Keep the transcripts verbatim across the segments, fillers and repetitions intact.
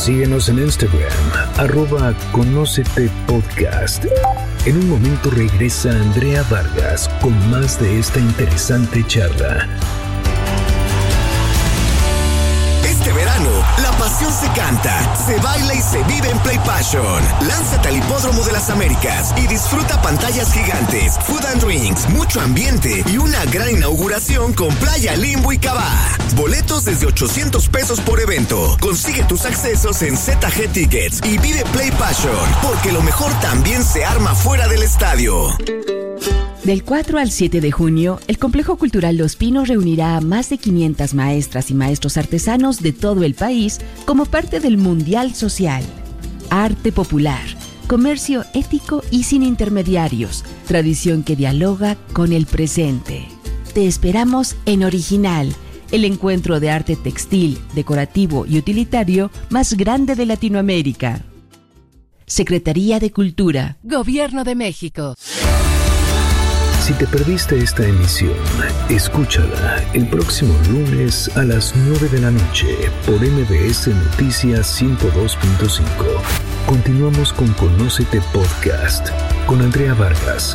Síguenos en Instagram, arroba Conócete Podcast. En un momento regresa Andrea Vargas con más de esta interesante charla. Este verano, la pasión se canta, se baila y se vive en Play Passion. Lánzate al Hipódromo de las Américas y disfruta pantallas gigantes, food and drinks, mucho ambiente y una gran inauguración con Playa Limbo y Cabá. Boletos desde ochocientos pesos por evento. Consigue tus accesos en Z G Tickets y vive Play Passion, porque lo mejor también se arma fuera del estadio. Del cuatro al siete de junio, el Complejo Cultural Los Pinos reunirá a más de quinientas maestras y maestros artesanos de todo el país como parte del Mundial Social. Arte popular, comercio ético y sin intermediarios, tradición que dialoga con el presente. Te esperamos en Original, el encuentro de arte textil, decorativo y utilitario más grande de Latinoamérica. Secretaría de Cultura, Gobierno de México. Si te perdiste esta emisión, escúchala el próximo lunes a las nueve de la noche por M B S Noticias ciento dos punto cinco. Continuamos con Conócete Podcast con Andrea Vargas.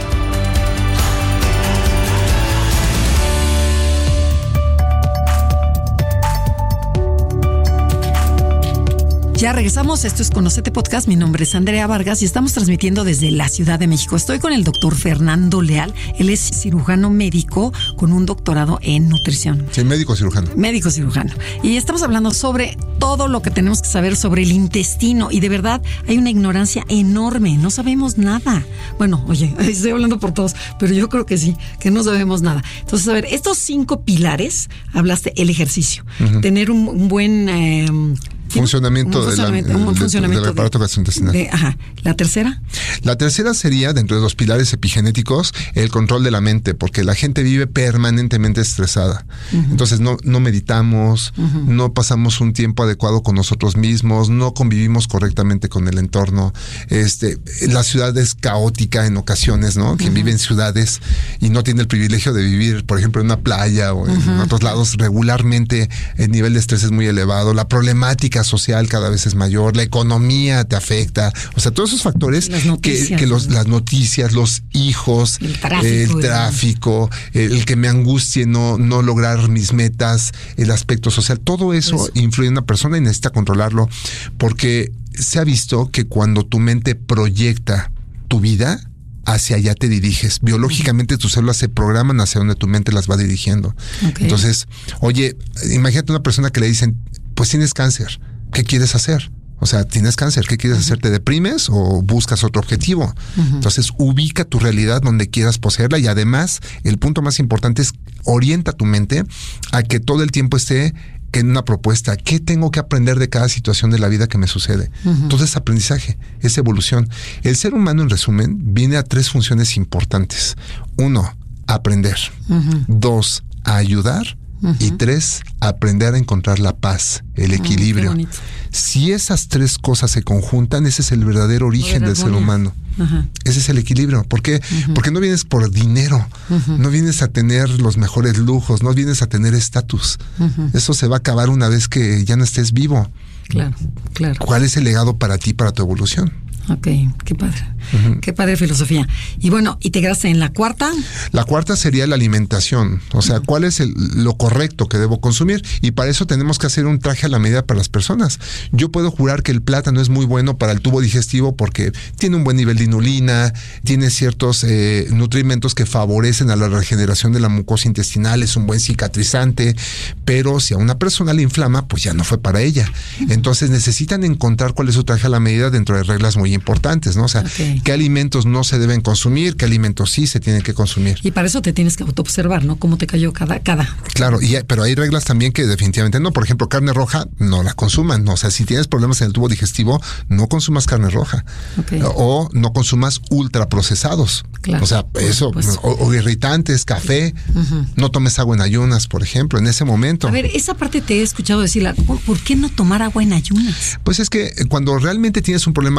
Ya regresamos, esto es Conócete Podcast, mi nombre es Andrea Vargas y estamos transmitiendo desde la Ciudad de México. Estoy con el doctor Fernando Leal, él es cirujano médico con un doctorado en nutrición. Sí, médico cirujano. Médico cirujano. Y estamos hablando sobre todo lo que tenemos que saber sobre el intestino y de verdad hay una ignorancia enorme, no sabemos nada. Bueno, oye, estoy hablando por todos, pero yo creo que sí, que no sabemos nada. Entonces, a ver, estos cinco pilares, hablaste el ejercicio, uh-huh. tener un, un buen... Eh, Funcionamiento, un funcionamiento, de la, un de, funcionamiento del aparato gastrointestinal. De, ajá. ¿La tercera? La tercera sería, dentro de los pilares epigenéticos, el control de la mente, porque la gente vive permanentemente estresada. Uh-huh. Entonces no, no meditamos, uh-huh. no pasamos un tiempo adecuado con nosotros mismos, no convivimos correctamente con el entorno. Este, la ciudad es caótica en ocasiones, ¿no? Quien uh-huh. vive en ciudades y no tiene el privilegio de vivir, por ejemplo, en una playa o en uh-huh. otros lados, regularmente el nivel de estrés es muy elevado. La problemática social cada vez es mayor, la economía te afecta, o sea, todos esos factores que, que los, las noticias, los hijos, el tráfico, el, tráfico el, el que me angustie no, no lograr mis metas, el aspecto social, todo eso, eso influye en una persona y necesita controlarlo, porque se ha visto que cuando tu mente proyecta tu vida, hacia allá te diriges. Biológicamente tus células se programan hacia donde tu mente las va dirigiendo. Okay. Entonces, oye, imagínate una persona que le dicen, pues tienes cáncer, ¿qué quieres hacer? O sea, tienes cáncer, ¿qué quieres uh-huh. hacer? ¿Te deprimes o buscas otro objetivo? Uh-huh. Entonces, ubica tu realidad donde quieras poseerla y además, el punto más importante es orienta tu mente a que todo el tiempo esté en una propuesta. ¿Qué tengo que aprender de cada situación de la vida que me sucede? Uh-huh. Todo es aprendizaje, es evolución. El ser humano, en resumen, viene a tres funciones importantes. Uno, aprender. Uh-huh. Dos, a ayudar. Uh-huh. Y tres, aprender a encontrar la paz, el equilibrio. Uh, si esas tres cosas se conjuntan, ese es el verdadero origen del ser humano. Uh-huh. Ese es el equilibrio. ¿Por qué? Uh-huh. Porque no vienes por dinero, uh-huh. no vienes a tener los mejores lujos, no vienes a tener estatus. Uh-huh. Eso se va a acabar una vez que ya no estés vivo. Claro, claro. ¿Cuál es el legado para ti, para tu evolución? Ok, qué padre. Uh-huh. Qué padre filosofía. Y bueno, ¿y te quedaste en la cuarta? La cuarta sería la alimentación. O sea, uh-huh. ¿cuál es el, lo correcto que debo consumir? Y para eso tenemos que hacer un traje a la medida para las personas. Yo puedo jurar que el plátano es muy bueno para el tubo digestivo porque tiene un buen nivel de inulina, tiene ciertos eh, nutrimentos que favorecen a la regeneración de la mucosa intestinal, es un buen cicatrizante, pero si a una persona le inflama, pues ya no fue para ella. Uh-huh. Entonces necesitan encontrar cuál es su traje a la medida dentro de reglas muy importantes, ¿no? O sea, okay. qué alimentos no se deben consumir, qué alimentos sí se tienen que consumir. Y para eso te tienes que autoobservar, ¿no? Cómo te cayó cada, cada. Claro, y, pero hay reglas también que definitivamente no. Por ejemplo, carne roja, no la consuman. ¿no? O sea, si tienes problemas en el tubo digestivo, no consumas carne roja. Okay. O no consumas ultraprocesados. Claro. O sea, eso, pues, o, o irritantes, café. Uh-huh. No tomes agua en ayunas, por ejemplo, en ese momento. A ver, esa parte te he escuchado decirla. ¿Por qué no tomar agua en ayunas? Pues es que cuando realmente tienes un problema gastrointestinal,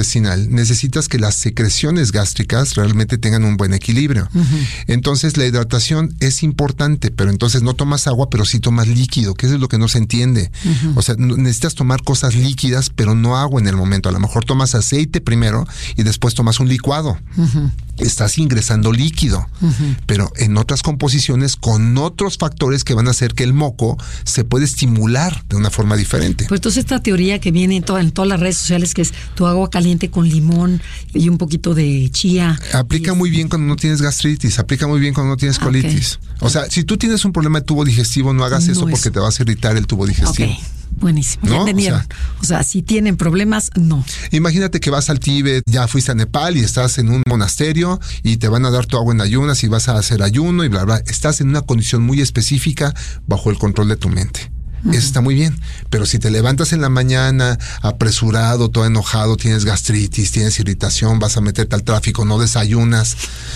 intestinal, necesitas que las secreciones gástricas realmente tengan un buen equilibrio. Uh-huh. Entonces, la hidratación es importante, pero entonces no tomas agua, pero sí tomas líquido, que eso es lo que no se entiende. Uh-huh. O sea, necesitas tomar cosas líquidas, pero no agua en el momento. A lo mejor tomas aceite primero y después tomas un licuado. Uh-huh. Estás ingresando líquido, uh-huh. pero en otras composiciones con otros factores que van a hacer que el moco se pueda estimular de una forma diferente. Pues entonces esta teoría que viene en, toda, en todas las redes sociales, que es tu agua caliente con limón y un poquito de chía. Aplica y muy bien cuando no tienes gastritis, aplica muy bien cuando no tienes colitis. Okay. O sea, si tú tienes un problema de tubo digestivo, no hagas no eso porque eso. te vas a irritar el tubo digestivo. Okay. Buenísimo, ¿no? Ya entendieron. O sea, o sea, si tienen problemas, no. Imagínate que vas al Tíbet, ya fuiste a Nepal y estás en un monasterio y te van a dar tu agua en ayunas y vas a hacer ayuno y bla, bla. Estás en una condición muy específica bajo el control de tu mente. Uh-huh. Eso está muy bien, pero si te levantas en la mañana apresurado, todo enojado, tienes gastritis, tienes irritación, vas a meterte al tráfico, no desayunas,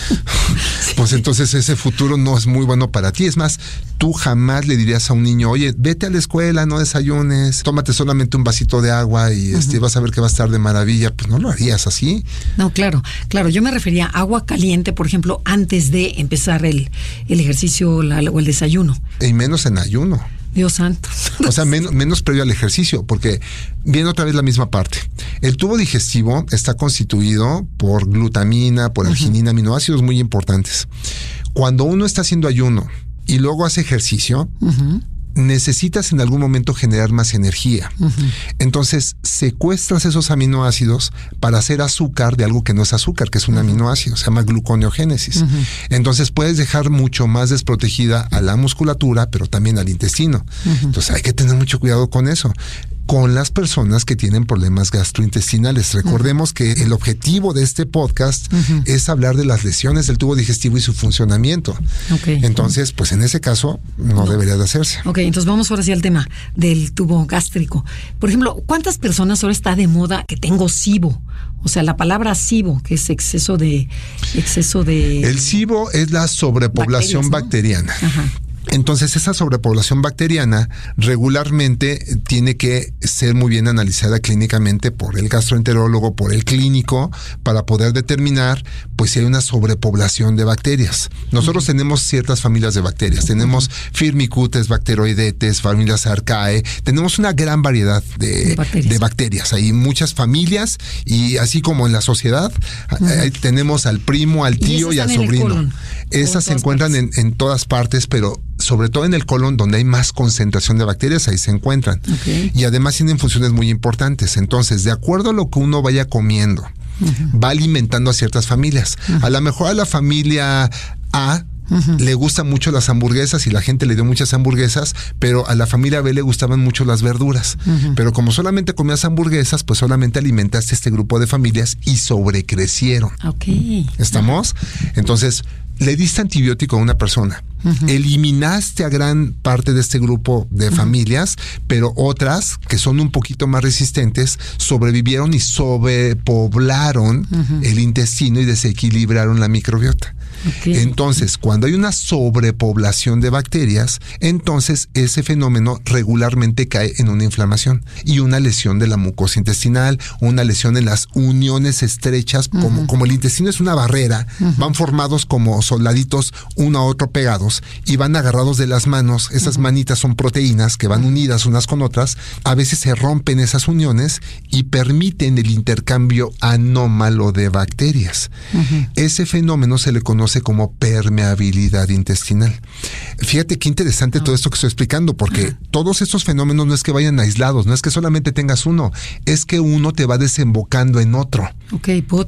sí. pues entonces ese futuro no es muy bueno para ti. Es más, tú jamás le dirías a un niño, oye, vete a la escuela, no desayunes, tómate solamente un vasito de agua y uh-huh. este, vas a ver que va a estar de maravilla. Pues no lo harías así. No, claro, claro, yo me refería a agua caliente, por ejemplo, antes de empezar el, el ejercicio la, o el desayuno. Y menos en ayuno. Dios santo. O sea, menos, menos previo al ejercicio, porque viene otra vez la misma parte. El tubo digestivo está constituido por glutamina, por arginina, uh-huh. aminoácidos muy importantes. Cuando uno está haciendo ayuno y luego hace ejercicio, uh-huh. necesitas en algún momento generar más energía. Uh-huh. Entonces, secuestras esos aminoácidos para hacer azúcar de algo que no es azúcar, que es un uh-huh. aminoácido, se llama gluconeogénesis. Uh-huh. Entonces, puedes dejar mucho más desprotegida a la musculatura, pero también al intestino. Uh-huh. Entonces, hay que tener mucho cuidado con eso. Con las personas que tienen problemas gastrointestinales. Recordemos uh-huh. que el objetivo de este podcast uh-huh. es hablar de las lesiones del tubo digestivo y su funcionamiento. Okay. Entonces, pues en ese caso, no, no debería de hacerse. Ok, entonces vamos ahora sí al tema del tubo gástrico. Por ejemplo, ¿cuántas personas ahora está de moda que tengo SIBO? O sea, la palabra SIBO, que es exceso de... exceso de El SIBO es la sobrepoblación bacterias, ¿no? bacteriana. Ajá. Entonces, esa sobrepoblación bacteriana regularmente tiene que ser muy bien analizada clínicamente por el gastroenterólogo, por el clínico, para poder determinar pues si hay una sobrepoblación de bacterias. Nosotros uh-huh. tenemos ciertas familias de bacterias. Tenemos Firmicutes, Bacteroidetes, familias Archaea. Tenemos una gran variedad de, de, bacterias. de bacterias. Hay muchas familias y así como en la sociedad, uh-huh. eh, tenemos al primo, al tío y, y al sobrino. Esas se encuentran en, en todas partes, pero sobre todo en el colon, donde hay más concentración de bacterias, ahí se encuentran. Okay. Y además tienen funciones muy importantes. Entonces, de acuerdo a lo que uno vaya comiendo, uh-huh. va alimentando a ciertas familias. Uh-huh. A lo mejor a la familia A uh-huh. le gustan mucho las hamburguesas y la gente le dio muchas hamburguesas, pero a la familia B le gustaban mucho las verduras. Uh-huh. Pero como solamente comías hamburguesas, pues solamente alimentaste a este grupo de familias y sobrecrecieron. Okay. ¿Estamos? Entonces, le diste antibiótico a una persona. Uh-huh. Eliminaste a gran parte de este grupo de uh-huh. familias, pero otras que son un poquito más resistentes sobrevivieron y sobrepoblaron uh-huh. el intestino y desequilibraron la microbiota. Okay. Entonces, cuando hay una sobrepoblación de bacterias, entonces ese fenómeno regularmente cae en una inflamación y una lesión de la mucosa intestinal, una lesión en las uniones estrechas, uh-huh. como, como el intestino es una barrera, uh-huh. van formados como soldaditos uno a otro pegados y van agarrados de las manos. Esas uh-huh. manitas son proteínas que van unidas unas con otras. A veces se rompen esas uniones y permiten el intercambio anómalo de bacterias. Uh-huh. Ese fenómeno se le conoce como permeabilidad intestinal. Fíjate qué interesante uh-huh. todo esto que estoy explicando, porque uh-huh. todos estos fenómenos no es que vayan aislados, no es que solamente tengas uno, es que uno te va desembocando en otro. Ok, puedo